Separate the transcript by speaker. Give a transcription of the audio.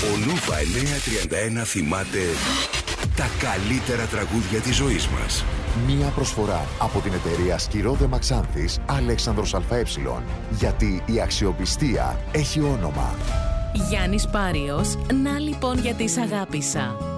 Speaker 1: Ο Νούβα 931 θυμάται τα καλύτερα τραγούδια της ζωής μας.
Speaker 2: Μία προσφορά από την εταιρεία Σκυρόδε Μαξάνθης Αλέξανδρος ΑΕ. Γιατί η αξιοπιστία έχει όνομα.
Speaker 3: Γιάννης Πάριος, να λοιπόν γιατί σ' αγάπησα.